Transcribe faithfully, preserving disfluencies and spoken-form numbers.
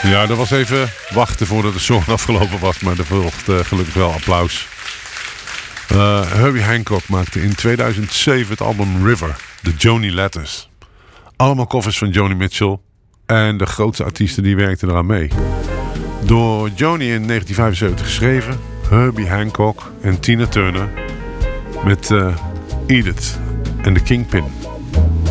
Ja, dat was even wachten voordat de song afgelopen was, maar er volgt uh, gelukkig wel applaus. Uh, Herbie Hancock maakte in tweeduizend zeven het album River, de Joni Letters. Allemaal covers van Joni Mitchell en de grootste artiesten die werkten eraan mee. Door Joni in negentien vijfenzeventig geschreven, Herbie Hancock en Tina Turner met uh, Edith en de Kingpin.